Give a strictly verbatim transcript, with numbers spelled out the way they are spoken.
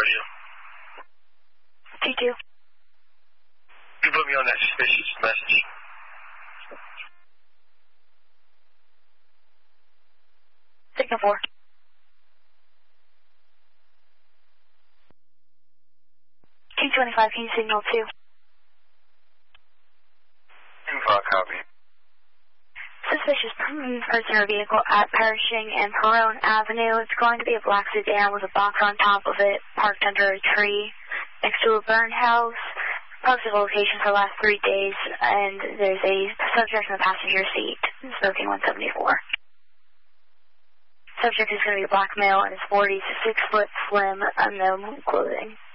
radio. T two. You put me on that suspicious message. Signal four. T twenty-five, can you signal two? Info copy. Suspicious person or vehicle at Pershing and Perone Avenue. It's going to be a black sedan with a box on top of it, parked under a tree next to a burned house. Posted location for the last three days, and there's a subject in the passenger seat, smoking one seventy-four. Subject is going to be a black male in his forties, six foot, slim, unknown clothing.